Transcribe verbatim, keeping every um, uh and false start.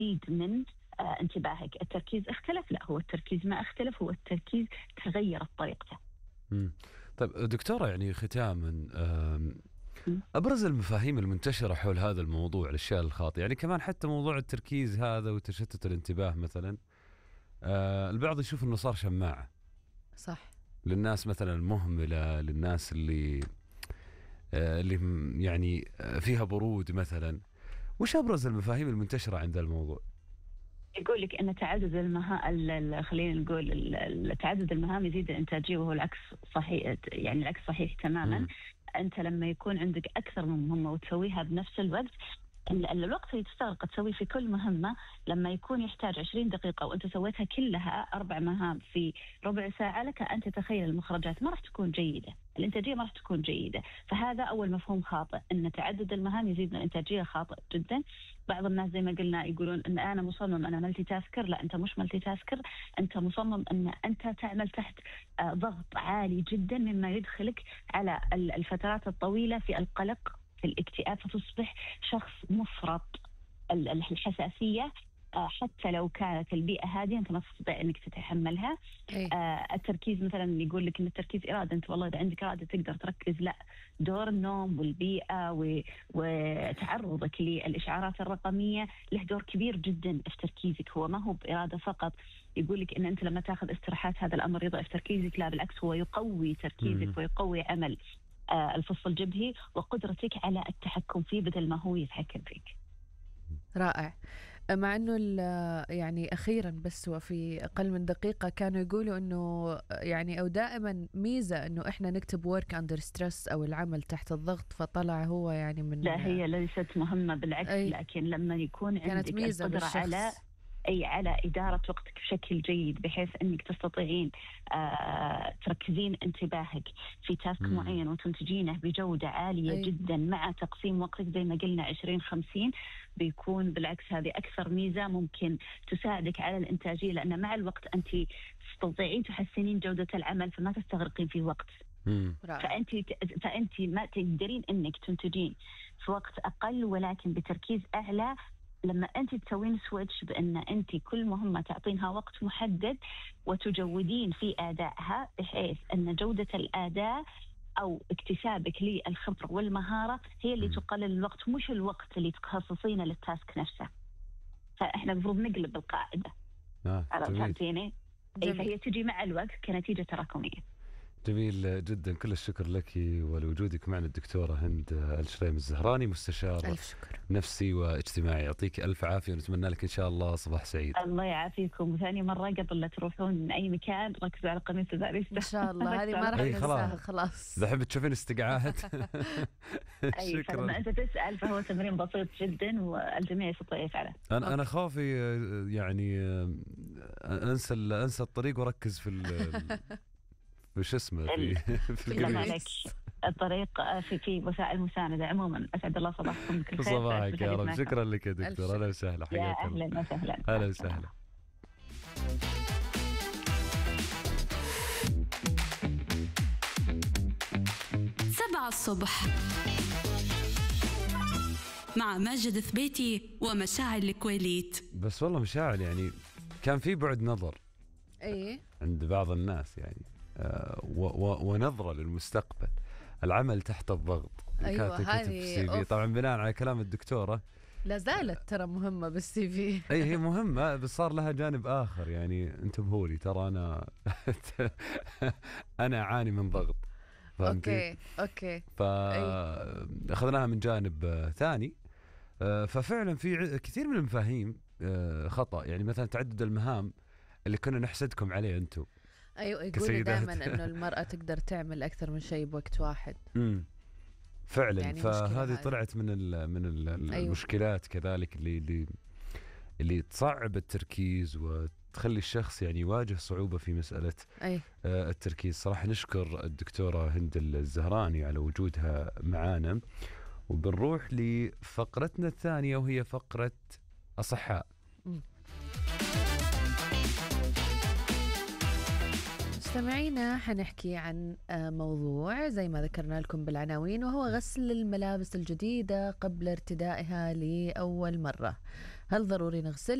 يزيد من آه انتباهك. التركيز اختلف؟ لا، هو التركيز ما اختلف، هو التركيز تغيرت طريقته. مم. طيب دكتورة، يعني ختاما، أبرز المفاهيم المنتشرة حول هذا الموضوع، الأشياء الخاطئة، يعني كمان حتى موضوع التركيز هذا وتشتت الانتباه مثلا، آه البعض يشوف أنه صار شماعة. صح. للناس مثلا المهملة، للناس اللي آه اللي يعني فيها برود مثلا. وش أبرز المفاهيم المنتشرة عند الموضوع؟ يقول لك أن تعدد المهام، خلينا نقول تعدد المهام يزيد الإنتاجية، وهو العكس صحيح، يعني العكس صحيح تماما. م. أنت لما يكون عندك أكثر من مهمة وتسويها بنفس الوقت، الوقت اللي تستغرق تسوي في كل مهمة لما يكون يحتاج عشرين دقيقة وأنت سويتها كلها أربع مهام في ربع ساعة، لك أن تتخيل المخرجات ما راح تكون جيدة، الإنتاجية ما راح تكون جيدة. فهذا أول مفهوم خاطئ، أن تعدد المهام يزيد الإنتاجية، خاطئ جدا. بعض الناس زي ما قلنا يقولون أن أنا مصمم، أنا ملتي تاسكر. لا، أنت مش ملتي تاسكر، أنت مصمم أن أنت تعمل تحت ضغط عالي جدا، مما يدخلك على الفترات الطويلة في القلق، في الاكتئاب، فتصبح شخص مفرط. الحساسية حتى لو كانت البيئة هادية أنت ما تستطيع أنك تتحملها. أي. آه التركيز مثلا يقول لك أن التركيز إرادة، أنت والله إذا عندك إرادة تقدر تركز. لا، دور النوم والبيئة وتعرضك للإشعارات الرقمية له دور كبير جدا في تركيزك، هو ما هو بإرادة فقط. يقول لك أن أنت لما تأخذ استراحات هذا الأمر يضعف تركيزك، لا بالعكس، هو يقوي تركيزك ويقوي عمل آه الفص الجبهي وقدرتك على التحكم فيه بدل ما هو يتحكم فيك. رائع. مع أنه يعني أخيرا بس وفي أقل من دقيقة كانوا يقولوا أنه يعني أو دائما ميزة أنه إحنا نكتب work under stress أو العمل تحت الضغط، فطلع هو يعني من لا، هي ليست مهمة بالعكس. أي. لكن لما يكون عندك القدرة على أي على إدارة وقتك بشكل جيد بحيث أنك تستطيعين آه تركزين انتباهك في تاسك مم. معين وتنتجينه بجودة عالية أي. جدا، مع تقسيم وقتك زي ما قلنا عشرين خمسين، بيكون بالعكس هذه أكثر ميزة ممكن تساعدك على الإنتاجية، لأن مع الوقت أنت تستطيعين تحسنين جودة العمل فما تستغرقين في وقت. فأنت فأنت ما تقدرين أنك تنتجين في وقت أقل ولكن بتركيز أعلى لما أنت تسوين سويتش، بأن أنت كل مهمة تعطينها وقت محدد وتجودين في أدائها، بحيث أن جودة الأداء أو اكتسابك للخبرة والمهارة هي اللي تقلل الوقت، مش الوقت اللي تخصصينه للتاسك نفسه. فإحنا المفروض نقلب القاعدة. آه، فهمتيني؟ أي، فهي تجي مع الوقت كنتيجة تراكمية. جميل جدا، كل الشكر لك ولوجودك معنا الدكتورة هند الشريم الزهراني، مستشار نفسي واجتماعي. يعطيك ألف عافية ونتمنى لك إن شاء الله صباح سعيد. الله يعافيكم. وثاني مرة قبل لا تروحون من أي مكان ركزوا على قميص الباريستا إن شاء الله، هذه ما راح ننساها خلاص. إذا حبيت تشوفين استقعاد. أي، فلما أنت تسأل فهو تمرين بسيط جدا والجميع يستطيع يفعله. أنا أوكي. أنا خافي يعني أنسى أنسى الطريق وركز في وش اسمه في في القميص. الطريق في في وسائل المساندة. عموما أسعد الله صباحكم بكل خير. صباحك يا رب. شكرا لك يا دكتور. أهلا وسهلا. حياك الله. أهلا وسهلا. أهلا وسهلا. سبعة الصبح مع ماجد ثبيتي ومشاعل الكويليت. بس والله مشاعل يعني كان في بعد نظر ايه عند بعض الناس يعني آه و و ونظرة للمستقبل، العمل تحت الضغط. أيوة هذه طبعا بناء على كلام الدكتورة لا زالت ترى مهمة بالسي في. اي هي مهمة بس صار لها جانب آخر، يعني انتبهوا لي ترى أنا أنا أعاني من ضغط. اوكي اوكي فاخذناها من جانب ثاني. ففعلا في كثير من المفاهيم خطأ، يعني مثلا تعدد المهام اللي كنا نحسدكم عليه انتم. ايوه يقولوا دائما انه المرأة تقدر تعمل اكثر من شيء بوقت واحد. امم فعلا يعني فهذه طلعت من ال من ال أيوة. المشكلات كذلك اللي اللي اللي تصعب التركيز وتخلي الشخص يعني يواجه صعوبة في مسألة أي. آه التركيز. صراحة نشكر الدكتورة هند الزهراني على وجودها معانا، وبنروح لفقرتنا الثانية وهي فقرة أصحاء. م. مستمعينا حنحكي عن موضوع زي ما ذكرنا لكم بالعناوين، وهو غسل الملابس الجديدة قبل ارتدائها لأول مرة. هل ضروري نغسل؟